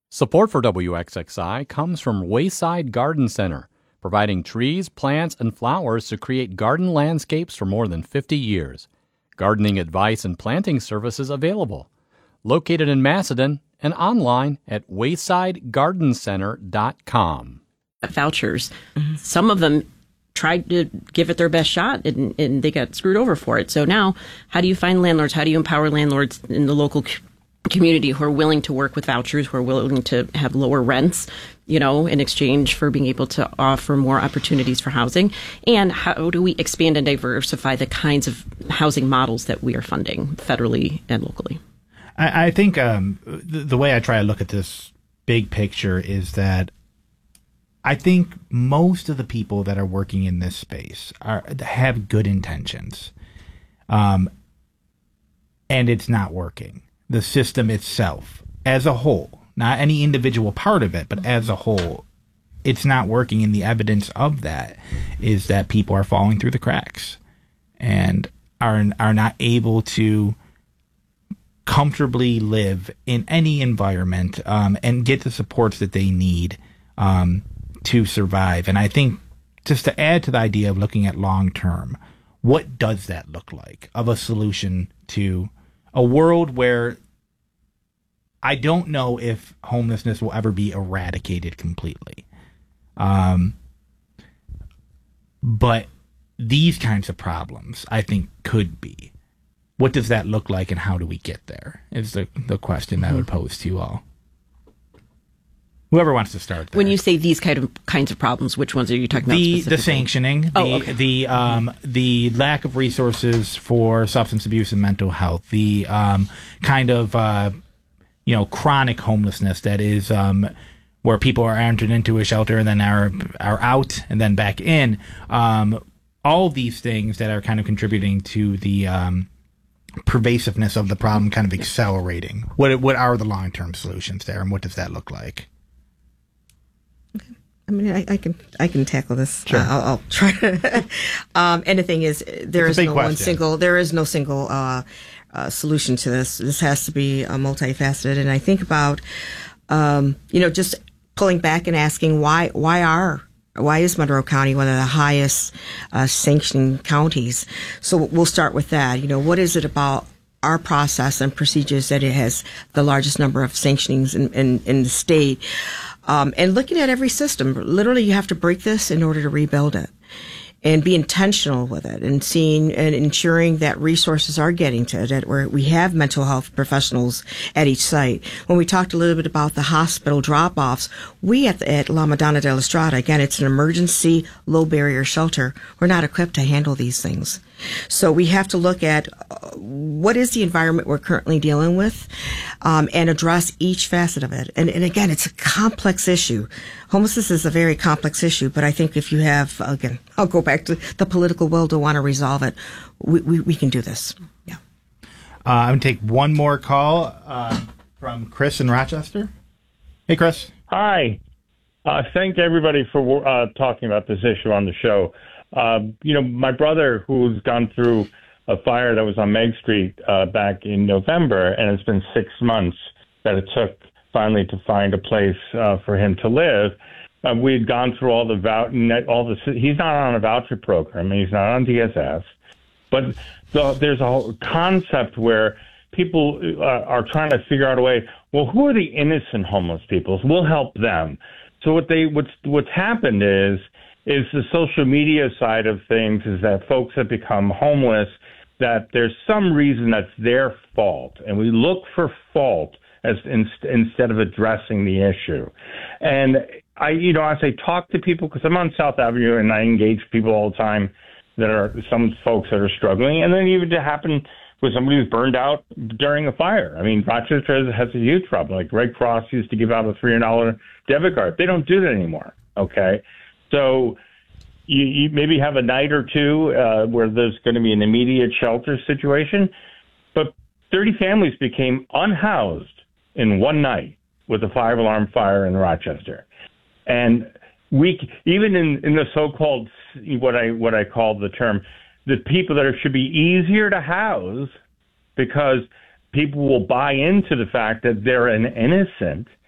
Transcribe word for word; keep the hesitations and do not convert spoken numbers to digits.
Support for W X X I comes from Wayside Garden Center, providing trees, plants, and flowers to create garden landscapes for more than fifty years. Gardening advice and planting services available. Located in Macedon and online at wayside garden center dot com. Vouchers. Mm-hmm. Some of them tried to give it their best shot and, and they got screwed over for it. So now, how do you find landlords? How do you empower landlords in the local community who are willing to work with vouchers, who are willing to have lower rents, you know, in exchange for being able to offer more opportunities for housing? And how do we expand and diversify the kinds of housing models that we are funding federally and locally? I, I think um, the, the way I try to look at this big picture is that I think most of the people that are working in this space are have good intentions, um, and it's not working. The system itself, as a whole, not any individual part of it, but as a whole, it's not working. And the evidence of that is that people are falling through the cracks and are are not able to comfortably live in any environment um, and get the supports that they need um, to survive. And I think just to add to the idea of looking at long term, what does that look like of a solution to a world where I don't know if homelessness will ever be eradicated completely. Um, but these kinds of problems, I think, could be. What does that look like and how do we get there is the, the question that I would pose to you all. Whoever wants to start there. When you say these kind of kinds of problems, which ones are you talking the, about? The sanctioning, the oh, okay. the um, the lack of resources for substance abuse and mental health, the um, kind of uh, you know chronic homelessness that is um, where people are entered into a shelter and then are are out and then back in. Um, all these things that are kind of contributing to the um, pervasiveness of the problem, kind of accelerating. What what are the long term solutions there, and what does that look like? I mean, I, I can I can tackle this. Sure. Uh, I'll, I'll try to. um, and the thing is, there it's is no question. one single there is no single uh, uh, solution to this. This has to be uh, multifaceted. And I think about, um, you know, just pulling back and asking why why are why is Monroe County one of the highest uh, sanctioning counties? So we'll start with that. You know, what is it about our process and procedures that it has the largest number of sanctionings in, in, in the state? Um, and looking at every system, literally you have to break this in order to rebuild it and be intentional with it and seeing and ensuring that resources are getting to it, where we have mental health professionals at each site. When we talked a little bit about the hospital drop-offs, we at, the, at La Madonna de la Strada, again, it's an emergency low barrier shelter. We're not equipped to handle these things. So we have to look at uh, what is the environment we're currently dealing with um, and address each facet of it. And, and again, it's a complex issue. Homelessness is a very complex issue, but I think if you have, again, I'll go back to the political will to want to resolve it, we, we, we can do this. Yeah. Uh, I'm going to take one more call uh, from Chris in Rochester. Hey, Chris. Hi. Uh, thank everybody for uh, talking about this issue on the show. Uh, you know, my brother, who's gone through a fire that was on Meg Street uh, back in November, and it's been six months that it took finally to find a place uh, for him to live. Uh, we had gone through all the vouch, all the. He's not on a voucher program, and he's not on D S S, but the, there's a whole concept where people uh, are trying to figure out a way. Well, who are the innocent homeless people? We'll help them. So what they what's what's happened is. is the social media side of things is that folks have become homeless, that there's some reason that's their fault. And we look for fault as in, instead of addressing the issue. And I, you know, as I talk to people, because I'm on South Avenue and I engage people all the time that are some folks that are struggling. And then even to happen with somebody who's burned out during a fire. I mean, Rochester has, has a huge problem. Like Red Cross used to give out a three hundred dollars debit card. They don't do that anymore. Okay. So you, you maybe have a night or two uh, where there's going to be an immediate shelter situation, but thirty families became unhoused in one night with a five-alarm fire in Rochester. And we, even in, in the so-called, what I what I call the term, the people that are, should be easier to house because people will buy into the fact that they're an innocent –